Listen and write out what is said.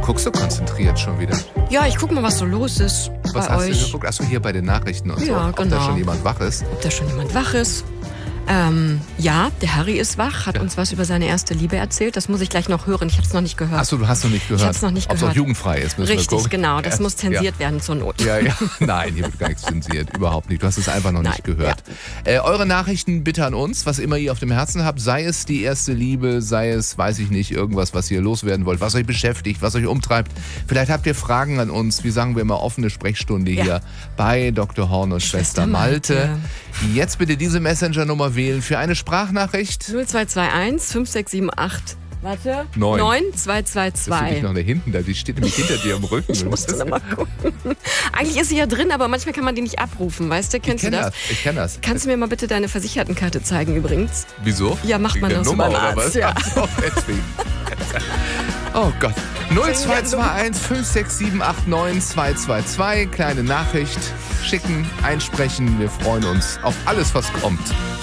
guckst so konzentriert schon wieder? Ja, ich guck mal, was so los ist Was bei hast euch. du geguckt? Achso, hier bei den Nachrichten und so. Ja, Ob da genau. schon jemand wach ist. Ob da schon jemand wach ist. Ja, der Harry ist wach, hat uns was über seine erste Liebe erzählt. Das muss ich gleich noch hören. Ich habe es noch nicht gehört. Achso, du hast noch nicht gehört. Ich hab's noch nicht Ob es gehört. auch jugendfrei ist, müssen wir Richtig, gucken. genau. Das muss zensiert ja. werden zur Not. Ja, ja. Nein, hier wird gar nichts zensiert. Überhaupt nicht. Du hast es einfach noch nicht gehört. Eure Nachrichten bitte an uns, was immer ihr auf dem Herzen habt. Sei es die erste Liebe, sei es, weiß ich nicht, irgendwas, was ihr loswerden wollt, was euch beschäftigt, was euch umtreibt. Vielleicht habt ihr Fragen an uns. Wie sagen wir immer, offene Sprechstunde hier bei Dr. Horn und Schwester Malte. Jetzt bitte diese Messenger-Nummer wählen für eine Sprachnachricht. 0221 5678. Warte. 9222. Bist du nicht noch da hinten? Die steht nämlich hinter dir im Rücken. Ich muss das mal gucken. Eigentlich ist sie ja drin, aber manchmal kann man die nicht abrufen, weißt du? Kennst du das? Ich kenn das. Kannst du mir mal bitte deine Versichertenkarte zeigen übrigens? Wieso? Ja, macht man Wegen das der Nummer beim oder Arzt, was? ja. Ach so, deswegen. Oh Gott. 0221 56789 222. Kleine Nachricht schicken, einsprechen. Wir freuen uns auf alles, was kommt.